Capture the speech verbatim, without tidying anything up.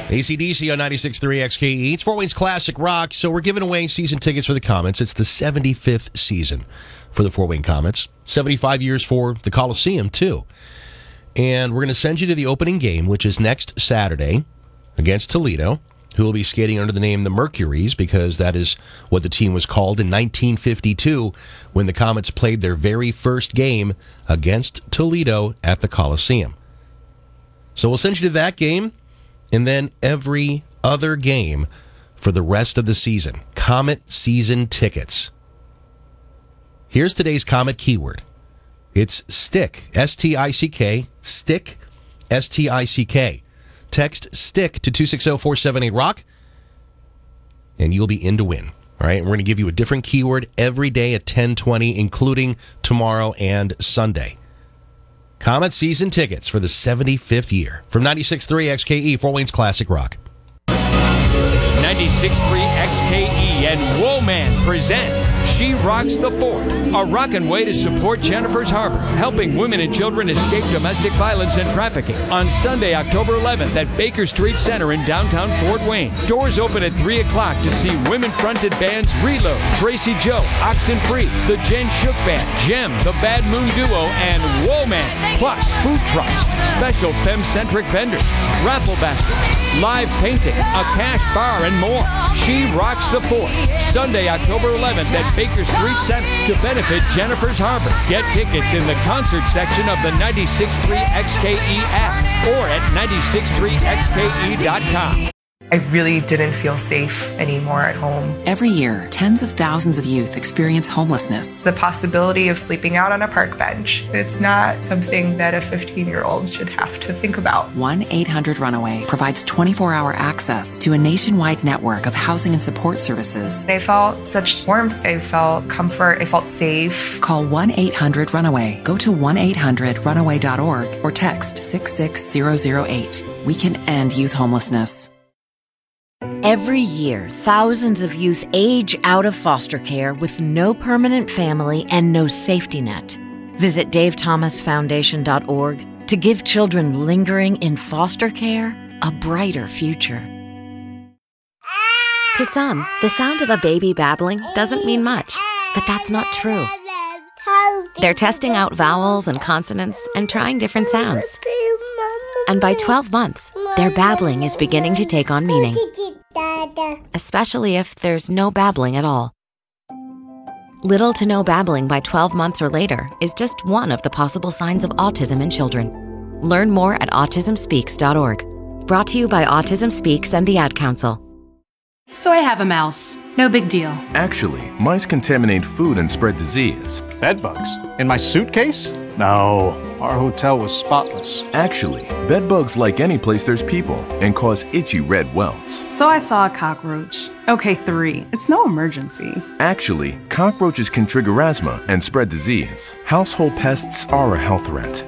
A C D C on ninety-six point three X K E. It's Fort Wayne's Classic Rock, so we're giving away season tickets for the Comets. It's the seventy-fifth season for the Fort Wayne Comets. seventy-five years for the Coliseum, too. And we're going to send you to the opening game, which is next Saturday against Toledo, who will be skating under the name the Mercuries, because that is what the team was called in nineteen fifty-two when the Comets played their very first game against Toledo at the Coliseum. So we'll send you to that game, and then every other game for the rest of the season. Comet season tickets. Here's today's Comet keyword. It's stick, S T I C K, stick, S T I C K. Text stick to two six zero four seven eight rock, and you'll be in to win. All right, and we're going to give you a different keyword every day at ten twenty, including tomorrow and Sunday. Comet season tickets for the seventy-fifth year. From ninety-six point three X K E, Fort Wayne's Classic Rock. ninety-six point three X K E and Woolman present She Rocks the Fort, a rockin' way to support Jennifer's Harbor, helping women and children escape domestic violence and trafficking. On Sunday, October eleventh at Baker Street Center in downtown Fort Wayne. Doors open at three o'clock to see women-fronted bands Reload, Tracy Joe, Oxenfree, the Jen Shook Band, Gem, the Bad Moon Duo, and Woolman. Plus, food trucks, special femme-centric vendors, raffle baskets, live painting, a cash bar, and more. She Rocks the Fort. Sunday, October eleventh at Baker Street Center to benefit Jennifer's Harbor. Get tickets in the concert section of the ninety-six point three X K E app or at ninety-six point three X K E dot com. I really didn't feel safe anymore at home. Every year, tens of thousands of youth experience homelessness. The possibility of sleeping out on a park bench, it's not something that a fifteen-year-old should have to think about. one eight hundred runaway provides twenty-four hour access to a nationwide network of housing and support services. I felt such warmth. I felt comfort. I felt safe. Call one eight hundred runaway. Go to one eight hundred runaway dot org or text six six zero zero eight. We can end youth homelessness. Every year, thousands of youth age out of foster care with no permanent family and no safety net. Visit dave thomas foundation dot org to give children lingering in foster care a brighter future. To some, the sound of a baby babbling doesn't mean much, but that's not true. They're testing out vowels and consonants and trying different sounds. And by twelve months, their babbling is beginning to take on meaning. Especially if there's no babbling at all. Little to no babbling by twelve months or later is just one of the possible signs of autism in children. Learn more at autism speaks dot org. Brought to you by Autism Speaks and the Ad Council. So I have a mouse. No big deal. Actually, mice contaminate food and spread disease. Bed bugs? In my suitcase? No, our hotel was spotless. Actually, bed bugs like any place there's people and cause itchy red welts. So I saw a cockroach. Okay, three. It's no emergency. Actually, cockroaches can trigger asthma and spread disease. Household pests are a health threat.